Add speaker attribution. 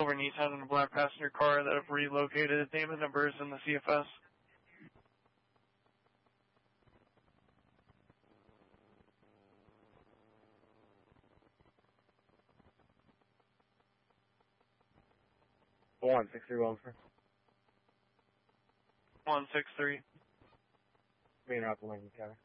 Speaker 1: over Nissan in a black passenger car that have relocated. Name and numbers in the CFS.
Speaker 2: One 63 Wellsford.
Speaker 1: 163.
Speaker 2: Being out the Lincoln County.